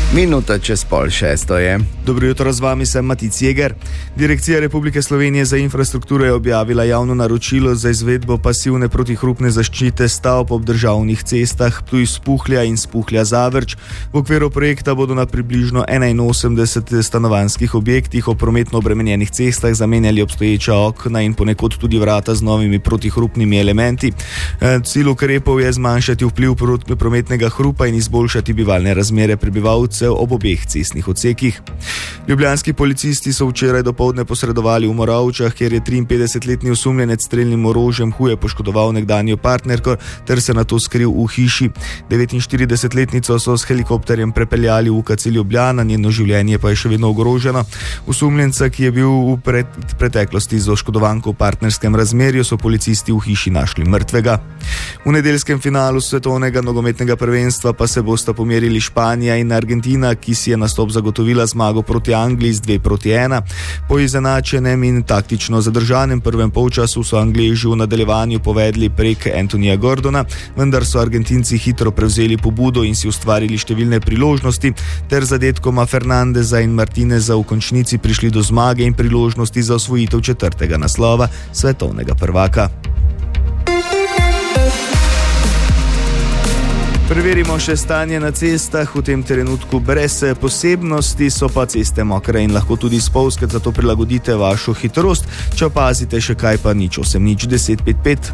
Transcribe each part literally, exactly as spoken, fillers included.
Minuta čez pol šesto je. Dobro jutro, z vami sem Matic Jeger. Direkcija Republike Slovenije za infrastrukturo je objavila javno naročilo za izvedbo pasivne protihrupne zaščite stavb ob državnih cestah Ptuj-Spuhlja in Spuhlja-Zavrč. V okviru projekta bodo na približno enainosemdesetih stanovanjskih objektih ob prometno obremenjenih cestah zamenjali obstoječa okna in ponekod tudi vrata z novimi protihrupnimi elementi. Cilj ukrepov je zmanjšati vpliv prometnega hrupa in izboljšati bivalne razmere prebivalcev ob obeh cestnih odsekih. Ljubljanski policisti so včeraj dopoldne posredovali v Moravčah, kjer je triinpetdesetletni osumljenec s strelnim orožjem huje poškodoval nekdanjo partnerko ter se nato skril v hiši. devetinštiridesetletnico so s helikopterjem prepeljali v U K C Ljubljana, njeno življenje pa je še vedno ogroženo. Osumljenca, ki je bil v pred, preteklosti z oškodovanko v partnerskem razmerju, so policisti v hiši našli mrtvega. V nedeljskem finalu svetovnega nogometnega prvenstva pa se bosta pomerili Španija in Argentina, ki si je nastop zagotovila zmago proti Angliji z dve proti ena. Po izenačenem in taktično zadržanem prvem polčasu so Angleži v nadaljevanju povedli prek Antonija Gordona, vendar so Argentinci hitro prevzeli pobudo in si ustvarili številne priložnosti ter zadetkoma Fernandeza in Martineza v končnici prišli do zmage in priložnosti za osvojitev četrtega naslova svetovnega prvaka. Preverimo še stanje na cestah, v tem trenutku brez posebnosti, so pa ceste mokre in lahko tudi spolzke, zato prilagodite vašo hitrost. Če opazite še kaj, pa nič osem nič deset pet pet.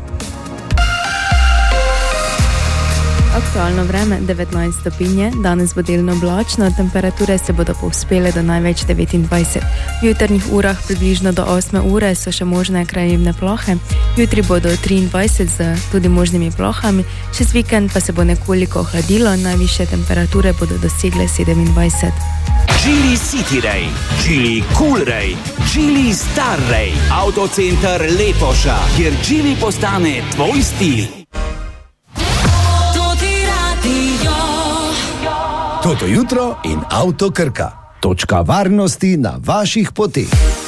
Aktualno vreme devetnajst stopinje, danes bo delno oblačno, temperature se bodo povzpele do največ devetindvajset. V jutarnjih urah približno do osme ure so še možne krajevne plohe, jutri bodo triindvajset z tudi možnimi plohami, čez vikend pa se bo nekoliko ohladilo, najvišje temperature bodo dosegle sedemindvajset. Geely City Ray, Geely Cool Ray, Geely Star Ray, Autocenter Lepoša, kjer Geely postane tvoj stil. Toto jutro in Avto Krka. Točka varnosti na vaših poteh.